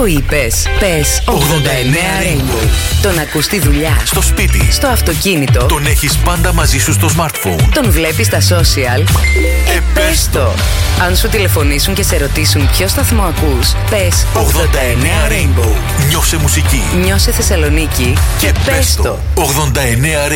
Το είπες. Πες 89 Rainbow. Τον ακούς στη δουλειά, στο σπίτι, στο αυτοκίνητο. Τον έχεις πάντα μαζί σου στο smartphone. Τον βλέπεις στα social. Πες το. Αν σου τηλεφωνήσουν και σε ρωτήσουν ποιο σταθμό ακούς, πες 89 Rainbow. Νιώσε μουσική. Νιώσε Θεσσαλονίκη και πες το. 89